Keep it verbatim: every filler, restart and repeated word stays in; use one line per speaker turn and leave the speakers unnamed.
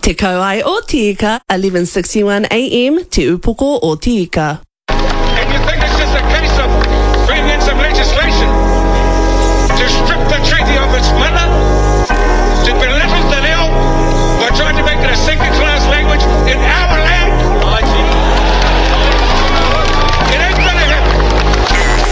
Te Kauai o Tika, eleven sixty-one a m, Te Upoko o Tika.